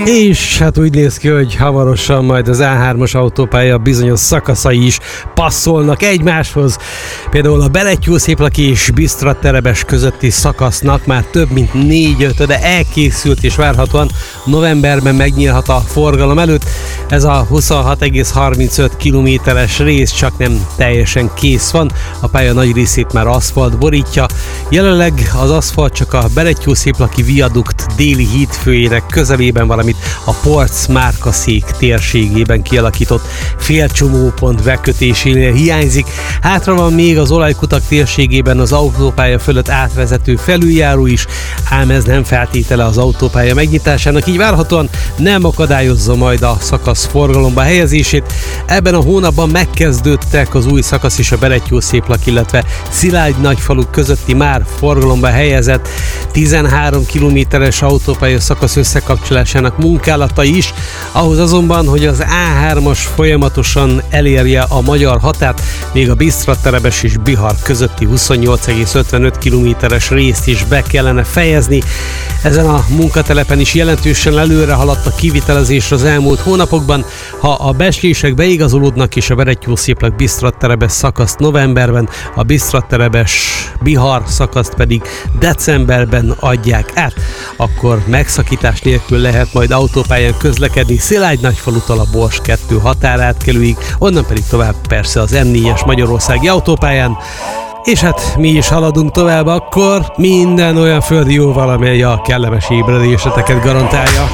És hát úgy néz ki, hogy hamarosan majd az A3-as autópálya bizonyos szakaszai is passzolnak egymáshoz. Például a Berettyószéplaki és Bisztra-Terebes közötti szakasznak már több mint 4/5-e elkészült, és várhatóan novemberben megnyílhat a forgalom előtt. Ez a 26,35 kilométeres rész csak nem teljesen kész van, a pálya nagy részét már aszfalt borítja. Jelenleg az aszfalt csak a Berettyószéplaki viadukt déli hídfőjének közelében, valamint a Porc-Márkaszék térségében kialakított félcsomópont bekötésénél hiányzik. Hátra van még az olajkutak térségében az autópálya fölött átvezető felüljáró is, ám ez nem feltétele az autópálya megnyitásának, így várhatóan nem akadályozza majd a szakasz forgalomba helyezését. Ebben a hónapban megkezdődtek az új szakasz és a Berettyószéplak, illetve Szilágy-Nagyfalu közötti már forgalomba helyezett 13 kilométeres autópálya szakasz összekapcsolásának munkálata is. Ahhoz azonban, hogy az A3-as folyamatosan elérje a magyar határt, még a Bisztra-Terebes és Bihar közötti 28,55 kilométeres részt is be kellene fejezni. Ezen a munkatelepen is jelentősen előre haladt a kivitelezés az elmúlt hónapokban. Ha a becslések beigazolódnak és a Berettyószéplak Bisztra-Terebes szakaszt novemberben, a Bisztra-Terebes Bihar szakaszt pedig decemberben adják át, akkor megszakítás nélkül lehet majd autópályán közlekedni Szilágy-Nagyfalutól a Bors 2 határátkelőig, onnan pedig tovább persze az M4-es magyarországi autópályán. És hát mi is haladunk tovább akkor, minden olyan földi jóval, amely a kellemes ébredéseteket garantálja.